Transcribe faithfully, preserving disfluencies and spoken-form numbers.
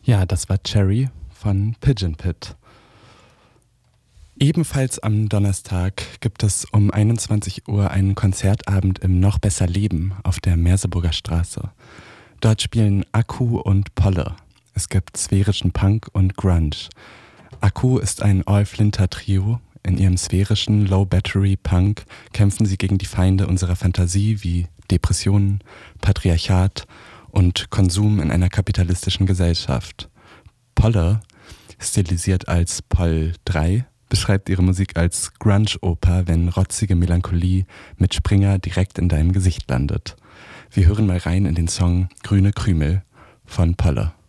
Ja, das war Cherry von Pigeon Pit. Ebenfalls am Donnerstag gibt es um einundzwanzig Uhr einen Konzertabend im Noch besser Leben auf der Merseburger Straße. Dort spielen Akku und Polle. Es gibt sphärischen Punk und Grunge. Akku ist ein All-Flinter-Trio. In ihrem sphärischen Low-Battery-Punk kämpfen sie gegen die Feinde unserer Fantasie wie Depressionen, Patriarchat und Konsum in einer kapitalistischen Gesellschaft. Polle, stilisiert als Poll drei, beschreibt ihre Musik als Grunge-Oper, wenn rotzige Melancholie mit Springer direkt in deinem Gesicht landet. Wir hören mal rein in den Song Grüne Krümel von Polle.